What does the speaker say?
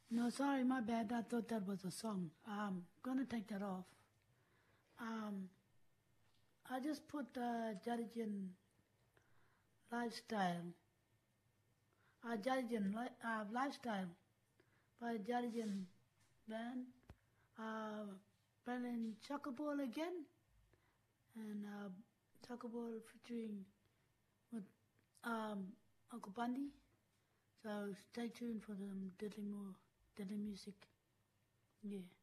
No, sorry, my bad. I thought that was a song. Gonna take that off. I just put Jarijan Lifestyle. Jarijan Lifestyle by Jarijan band. Playing Chocoball again. And Chocoball featuring with Uncle Bundy. So stay tuned for the deadly music. Yeah.